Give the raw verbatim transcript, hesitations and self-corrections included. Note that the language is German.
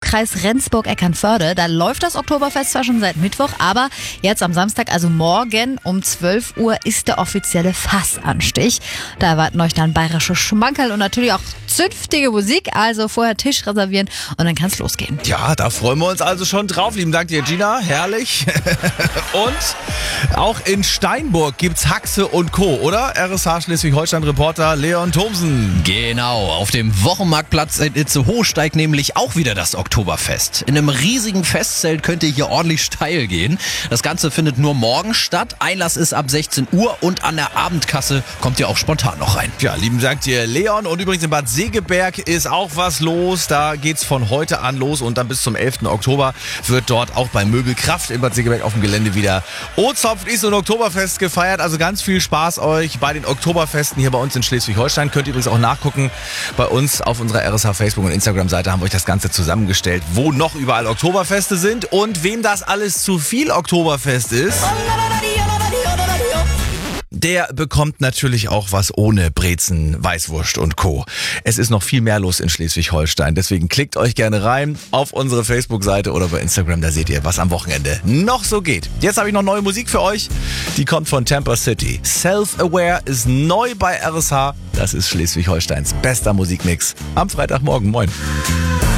Kreis Rendsburg-Eckernförde. Da läuft das Oktoberfest zwar schon seit Mittwoch, aber jetzt am Samstag, also morgen um zwölf Uhr, ist der offizielle Fassanstich. Da erwarten euch dann bayerische Schmankerl und natürlich auch zünftige Musik. Also vorher Tisch reservieren und dann kann es losgehen. Ja, da freuen wir uns also schon drauf. Lieben Dank dir, Gina. Herrlich. Und auch in Steinburg gibt's Haxe und Co., oder? R S H Schleswig-Holstein-Reporter Leon Thomsen. Genau, auf dem Wochenmarktplatz in Itzehoe steigt nämlich auch wieder das Oktoberfest. In einem riesigen Festzelt könnt ihr hier ordentlich steil gehen. Das Ganze findet nur morgen statt. Einlass ist ab sechzehn Uhr und an der Abendkasse kommt ihr auch spontan noch rein. Ja, lieben Dank dir, Leon. Und übrigens in Bad Segeberg ist auch was los. Da geht's von heute an los und dann bis zum elften Oktober wird dort auch bei Möbelkraft in Bad Segeberg auf dem Gelände wieder Ozopft ist und Oktoberfest gefeiert. Also ganz viel Spaß euch bei den Oktoberfesten hier bei uns in Schleswig-Holstein. Könnt ihr übrigens auch nachgucken. Bei uns auf unserer R S H Facebook- und Instagram-Seite haben wir euch das Ganze zusammengestellt, wo noch überall Oktoberfeste sind und wem das alles zu viel Oktoberfest ist. Der bekommt natürlich auch was ohne Brezen, Weißwurst und Co. Es ist noch viel mehr los in Schleswig-Holstein. Deswegen klickt euch gerne rein auf unsere Facebook-Seite oder bei Instagram. Da seht ihr, was am Wochenende noch so geht. Jetzt habe ich noch neue Musik für euch. Die kommt von Tampa City. Self-Aware ist neu bei R S H. Das ist Schleswig-Holsteins bester Musikmix am Freitagmorgen. Moin.